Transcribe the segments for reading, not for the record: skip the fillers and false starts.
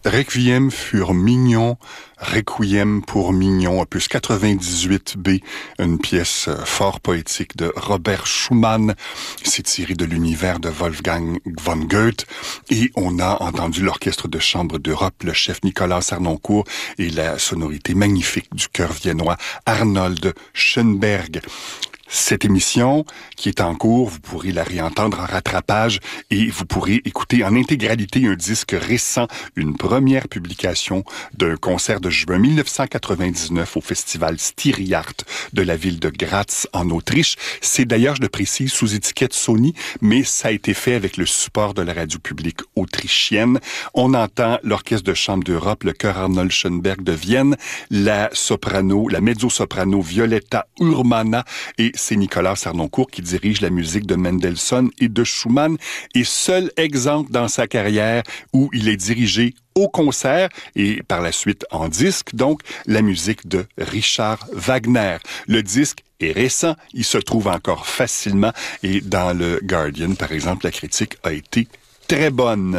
Requiem für Mignon, Requiem pour Mignon, opus 98b, une pièce fort poétique de Robert Schumann. C'est tiré de l'univers de Wolfgang von Goethe. Et on a entendu l'Orchestre de chambre d'Europe, le chef Nicolas Harnoncourt et la sonorité magnifique du chœur viennois Arnold Schönberg. Cette émission qui est en cours, vous pourrez la réentendre en rattrapage et vous pourrez écouter en intégralité un disque récent, une première publication d'un concert de juin 1999 au festival Styriart de la ville de Graz en Autriche. C'est d'ailleurs, je le précise, sous étiquette Sony, mais ça a été fait avec le support de la radio publique autrichienne. On entend l'Orchestre de chambre d'Europe, le chœur Arnold Schönberg de Vienne, la mezzo-soprano Violetta Urmana et c'est Nicolas Harnoncourt qui dirige la musique de Mendelssohn et de Schumann. Et seul exemple dans sa carrière où il est dirigé au concert et par la suite en disque, donc la musique de Richard Wagner. Le disque est récent, il se trouve encore facilement et dans le Guardian, par exemple, la critique a été très bonne.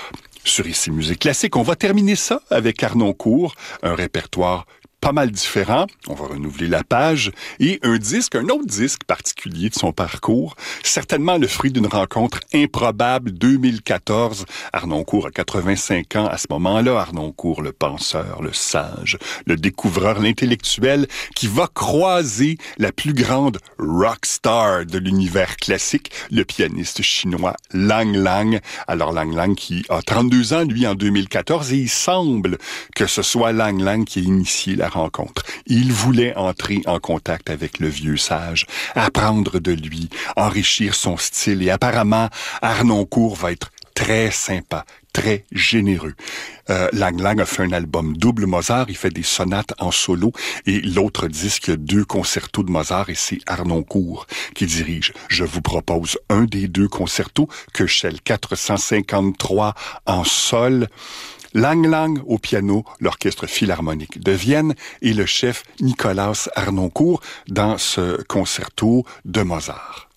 Sur Ici Musique Classique, on va terminer ça avec Harnoncourt, un répertoire pas mal différent, on va renouveler la page, et un autre disque particulier de son parcours, certainement le fruit d'une rencontre improbable 2014. Harnoncourt a 85 ans à ce moment-là, Harnoncourt le penseur, le sage, le découvreur, l'intellectuel, qui va croiser la plus grande rockstar de l'univers classique, le pianiste chinois Lang Lang. Alors Lang Lang qui a 32 ans, lui, en 2014, et il semble que ce soit Lang Lang qui a initié la rencontre. Il voulait entrer en contact avec le vieux sage, apprendre de lui, enrichir son style et apparemment, Harnoncourt va être très sympa, très généreux. Lang Lang a fait un album double Mozart, il fait des sonates en solo et l'autre disque, 2 concertos de Mozart et c'est Harnoncourt qui dirige. Je vous propose un des 2 concertos, Köchel 453 en sol, Lang Lang au piano, l'Orchestre Philharmonique de Vienne et le chef Nicolas Harnoncourt dans ce concerto de Mozart.